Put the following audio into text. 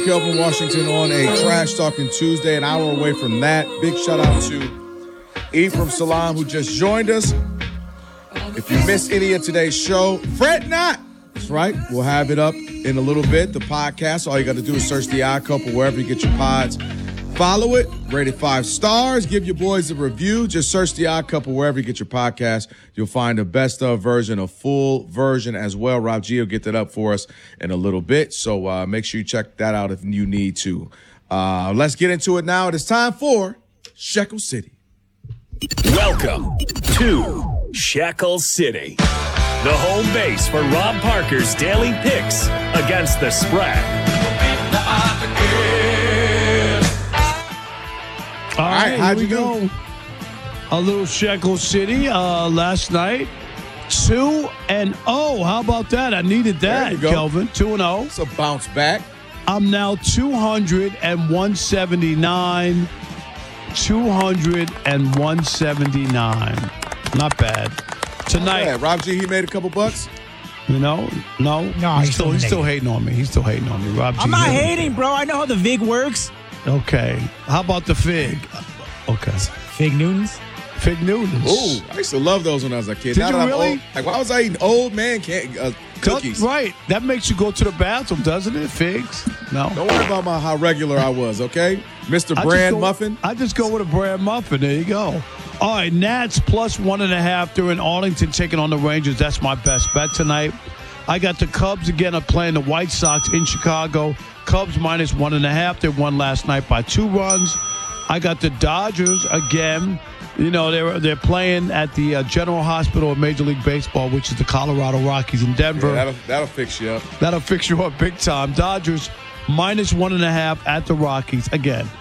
Kelvin Washington on a Trash Talking Tuesday, an hour away from that. Big shout out to Ephraim Salam, who just joined us. If you missed any of today's show, fret not. That's right. We'll have it up in a little bit, the podcast. All you got to do is search The Odd Couple wherever you get your pods. Follow it, rate it 5 stars, give your boys a review. Just search The Odd Couple wherever you get your podcast. You'll find a best of version, a full version as well. Rob G will get that up for us in a little bit. So make sure you check that out if you need to. Let's get into it now. It is time for Shekel City. Welcome to Shekel City, the home base for Rob Parker's daily picks against the spread. All right, how'd you go? A little Shekel City last night. 2-0. How about that? I needed that, Kelvin. 2-0. It's a bounce back. I'm now 200 and 179. 200 and 179. Not bad. Tonight. Yeah, Rob G, he made a couple bucks. You know? No, he's still hating on me. He's still hating on me. Rob G. I'm not hating, bro. I know how the VIG works. Okay. How about the fig? Okay. Fig Newtons? Fig Newtons. Ooh, I used to love those when I was a kid. Did now you that I'm really? old, like, why was I eating old man cookies? Right. That makes you go to the bathroom, doesn't it? Figs? No. Don't worry about how regular I was, okay? Mr. Brand Muffin. I just go with a Brand Muffin. There you go. All right, Nats plus 1.5. They're in Arlington taking on the Rangers. That's my best bet tonight. I got the Cubs again playing the White Sox in Chicago. Cubs minus 1.5. They won last night by 2 runs. I got the Dodgers again. You know, they're playing at the General Hospital of Major League Baseball, which is the Colorado Rockies in Denver. Yeah, that'll fix you up. That'll fix you up big time. Dodgers minus 1.5 at the Rockies. Again,